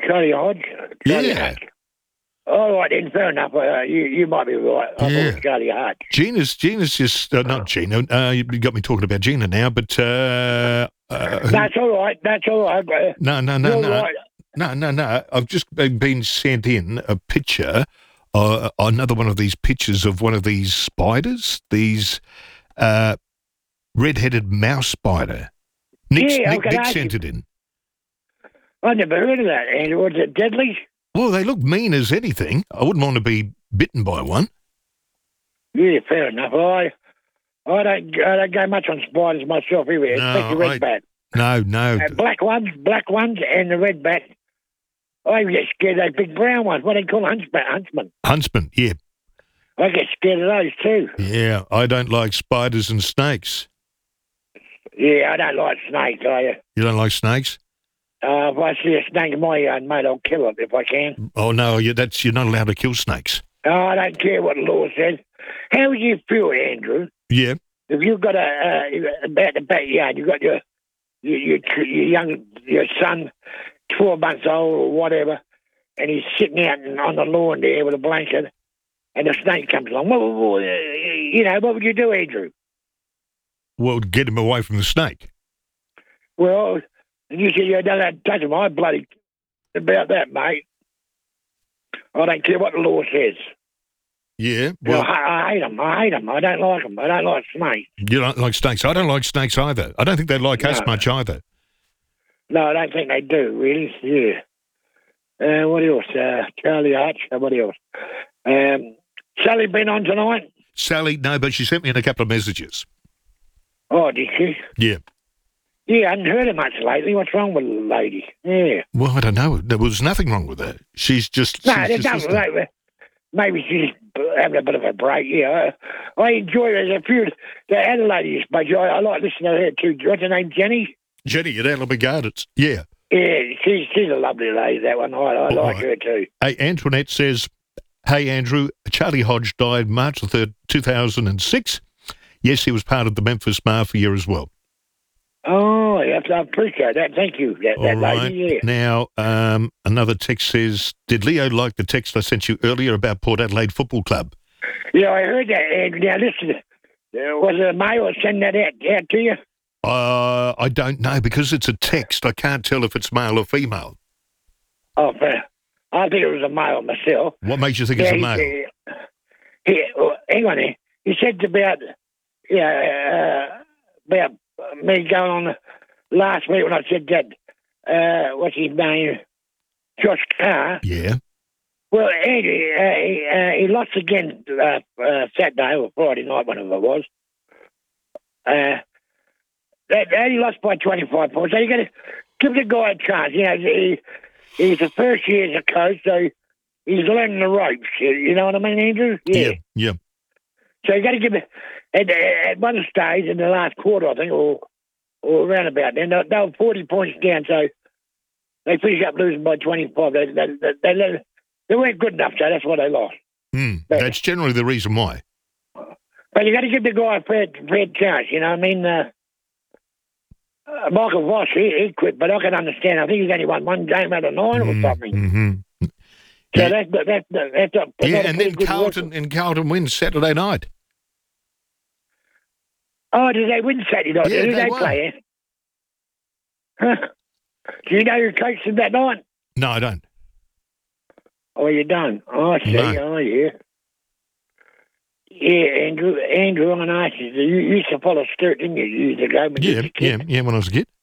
Charlie Hodge. Charlie Yeah. Hodge. All right, then, fair enough. You might be right. I thought it was Charlie Hodge. Gina's just, not Gina, you got me talking about Gina now, but... That's all right. No. You're right. No. I've just been sent in a picture, another one of these pictures of one of these spiders, these red-headed mouse spider. Nick sent it in. I never heard of that. And was it deadly? Well, they look mean as anything. I wouldn't want to be bitten by one. Yeah, fair enough. I don't go much on spiders myself either, especially red bat. No. Black ones, and the red bat. I get scared of those big brown ones. What do they call huntsmen? Huntsmen, yeah. I get scared of those too. Yeah, I don't like spiders and snakes. Yeah, I don't like snakes, You don't like snakes? If I see a snake in my yard, mate, I'll kill it if I can. Oh, no, you're not allowed to kill snakes. Oh, I don't care what the law says. How would you feel, Andrew? Yeah. If you've got about the backyard, you've got your son, 12 months old or whatever, and he's sitting out on the lawn there with a blanket, and a snake comes along. What would you do, Andrew? Well, get him away from the snake. Well, you said you don't have to touch him. I bloody about that, mate. I don't care what the law says. Yeah, well, I hate them. I don't like them. I don't like snakes. You don't like snakes? I don't like snakes either. I don't think they like us much either. No, I don't think they do, really. Yeah. What else? Charlie Hutch. What else? Sally been on tonight? Sally, no, but she sent me in a couple of messages. Oh, did she? Yeah. Yeah, I hadn't heard her much lately. What's wrong with the lady? Yeah. Well, I don't know. There was nothing wrong with her. She's just... there's nothing wrong with her. Maybe she's having a bit of a break, yeah. I enjoy her. There's a few... The Adelaide you spoke to, I like listening to her too. What's her name, Jenny? Jenny at Adelaide Gardens, yeah. Yeah, she's a lovely lady, that one. I like her too. Hey, Antoinette says, hey, Andrew, Charlie Hodge died March the 3rd, 2006. Yes, he was part of the Memphis Mafia as well. Oh, yes, I appreciate that. Thank you, that lady, yeah. Now, another text says, did Leo like the text I sent you earlier about Port Adelaide Football Club? Yeah, I heard that, Andrew. Now, listen, was it a mail sending that out to you? I don't know, because it's a text. I can't tell if it's male or female. Oh, I think it was a male myself. What makes you think it's a male? Hang on there. He said about me going on last week when I said that, what's his name, Josh Carr. Yeah. Well, Andy, he lost again Saturday or Friday night, whenever it was. He lost by 25 points. So you got to give the guy a chance. You know, he's the first year as a coach, so he's learning the ropes. You know what I mean, Andrew? Yeah. So you got to give it at one stage in the last quarter, I think, or around about then. They were 40 points down, so they finished up losing by 25. They weren't good enough, so that's why they lost. That's generally the reason why. But you got to give the guy a fair chance. You know what I mean? Michael Voss, he quit, but I can understand. I think he's only won one game out of 9 or something. Mm-hmm. So that's and then Carlton wins Saturday night. Oh, did they win Saturday night? Yeah, Who they play? Huh? Do you know who coached them that night? No, I don't. Oh, you don't? Oh, I see. No. Oh, yeah. Yeah, Andrew, I'm going to ask you. You used to follow Sturt, didn't you, years ago? Yeah, when I was a kid.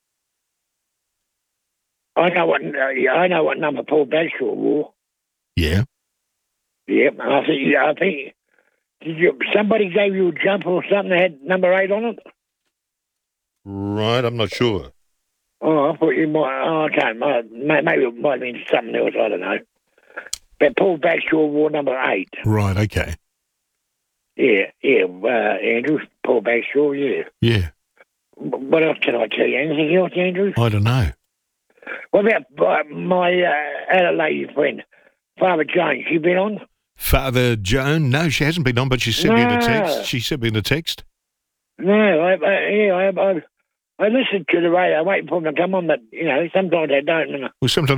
I know what number Paul Bagshaw wore. Yeah. Yep, I think somebody gave you a jumper or something that had number 8 on it? Right, I'm not sure. Oh, I thought you might. Oh, I can't. Maybe it might have been something else. I don't know. But Paul Bagshaw wore number 8. Right. Okay. Yeah. Andrew, Paul Bagshaw. Yeah. Yeah. What else can I tell you? Anything else, Andrew? I don't know. What about my Adelaide friend, Father Jones? She been on? Father Joan? No, she hasn't been on, but she sent me in a text. She sent me in a text. No, I listened to the radio, waiting for them to come on, but, sometimes they don't. Well, sometimes